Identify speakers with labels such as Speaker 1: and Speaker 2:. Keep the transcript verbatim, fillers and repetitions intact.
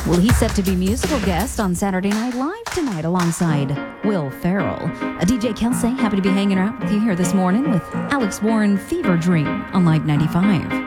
Speaker 1: Well, he's set to be musical guest on Saturday Night Live tonight alongside Will Ferrell. A D J Kelsey, happy to be hanging out with you here this morning with Alex Warren Fever Dream on Live ninety-five.